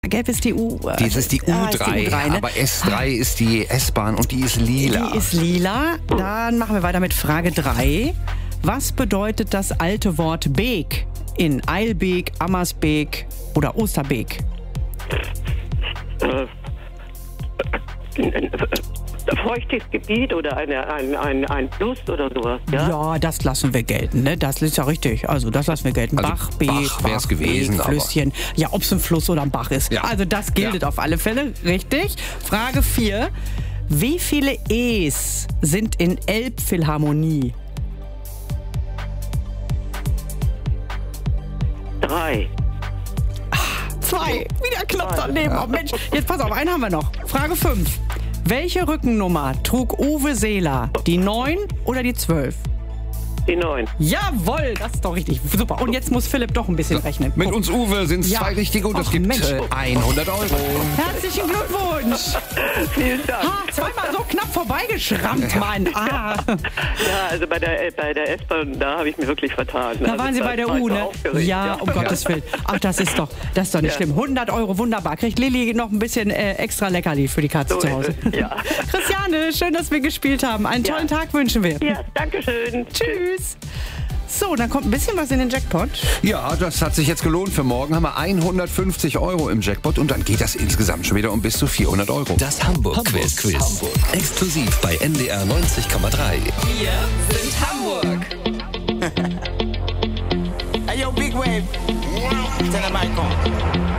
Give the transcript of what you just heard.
Gelb ist die U. Das ist die U3, ist die U3, ne? aber S3 ist die S-Bahn und die ist lila. Die ist lila. Dann machen wir weiter mit Frage 3. Was bedeutet das alte Wort Beek in Eilbeek, Ammersbeek oder Osterbeek? Feuchtes Gebiet oder ein Fluss oder sowas, ja? Ja, das lassen wir gelten, ne? Das ist ja richtig. Also das lassen wir gelten. Also Bach, Beek, Bach wär's gewesen, Beek, Flüsschen. Ja, ob es ein Fluss oder ein Bach ist. Ja. Also das gilt auf alle Fälle. Richtig. Frage 4. Wie viele E's sind in Elbphilharmonie? 3. 2. Wieder knapp daneben. Oh, Mensch, jetzt pass auf, einen haben wir noch. Frage 5. Welche Rückennummer trug Uwe Seeler? Die 9 oder die 12? Die 9. Jawohl, das ist doch richtig. Super. Und jetzt muss Philipp doch ein bisschen rechnen. Mit uns, Uwe, sind es Ja. 2 richtige und das Och, gibt Mensch. 100 €. Herzlichen Glückwunsch. Vielen Dank. Zweimal so knapp vorbeigeschrammt, Mann. Ja, also bei der S-Bahn, da habe ich mich wirklich vertan. Da waren Sie bei der U, ne? Ja, um Gottes Willen. Ach, das ist doch nicht schlimm. 100 €, wunderbar. Kriegt Lilli noch ein bisschen extra Leckerli für die Katze zu Hause. Ja. Christiane, schön, dass wir gespielt haben. Einen tollen Tag wünschen wir. Ja, danke schön. Tschüss. So, dann kommt ein bisschen was in den Jackpot. Ja, das hat sich jetzt gelohnt. Für morgen haben wir 150 € im Jackpot und dann geht das insgesamt schon wieder um bis zu 400 €. Das Hamburg-Quiz. Exklusiv bei NDR 90,3. Wir sind Hamburg. Hey, yo, Big Wave. Tell them I come.